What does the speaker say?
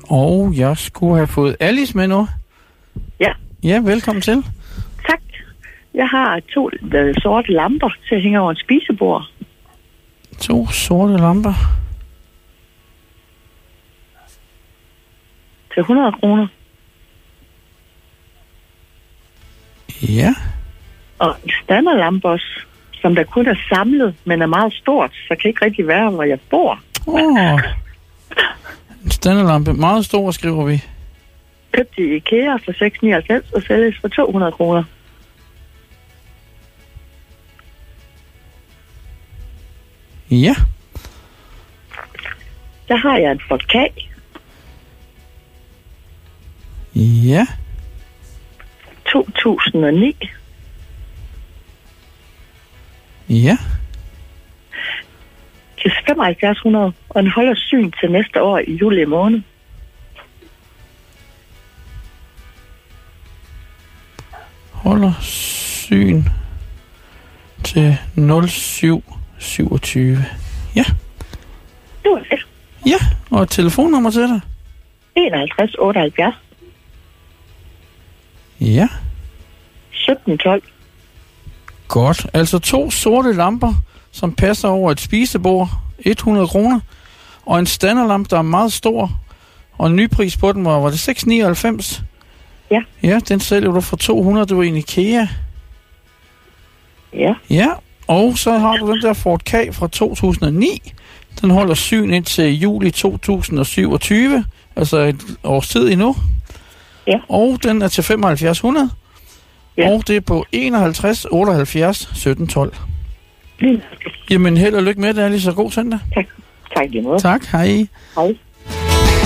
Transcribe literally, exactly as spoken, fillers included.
Og jeg skulle have fået Alice med nu. Ja. Ja, velkommen til. Tak. Jeg har to øh, sorte lamper til at hænge over et spisebord. To sorte lamper. Til hundrede kroner. Ja. Og en standardlampe også, som der kun er samlet, men er meget stort, så kan ikke rigtig være, hvor jeg bor. Åh. Oh. En standardlampe. Meget stor, skriver vi. Købt i IKEA for seks komma nioghalvfems og sælges for to hundrede kroner. Ja. Der har jeg en Ford K. Ja. to tusind og ni. Ja. Til femoghalvfjerds hundrede, og den holder syn til næste år i juli måned. Holder syn til nul syv syvogtyve. Ja. Det var det. Ja, og et telefonnummer til dig? enoghalvtreds otteoghalvfjerds. Ja. sytten tolv. Godt. Altså to sorte lamper, som passer over et spisebord. hundrede kroner. Og en standardlampe, der er meget stor. Og en nypris på den var, var det seks komma nioghalvfems? Ja. Ja, den sælger du for to hundrede. Det var en IKEA. Ja. Ja, og så har du den der Ford K fra to tusind og ni. Den holder syn indtil juli to tusind og syvogtyve. Altså et års tid endnu. Ja. Og den er til femoghalvfjerds hundrede. Ja. Og det er på enoghalvtreds otteoghalvfjerds sytten tolv. Lige. Jamen held og lykke med det, Alice, og god søndag. Tak. Tak lige måde. Tak, hej. Hej.